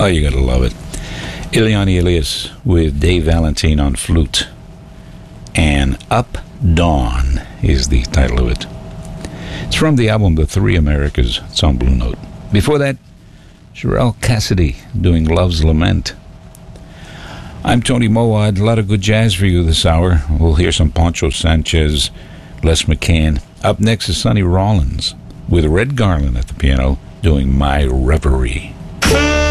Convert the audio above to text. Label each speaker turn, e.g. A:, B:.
A: Oh, you gotta love it. Ileana Elias with Dave Valentine on flute. And Up Dawn is the title of it. It's from the album The Three Americas. It's on Blue Note. Before that, Sherelle Cassidy doing Love's Lament. I'm Tony Mowad. A lot of good jazz for you this hour. We'll hear some Poncho Sanchez, Les McCann. Up next is Sonny Rollins with Red Garland at the piano doing My Reverie.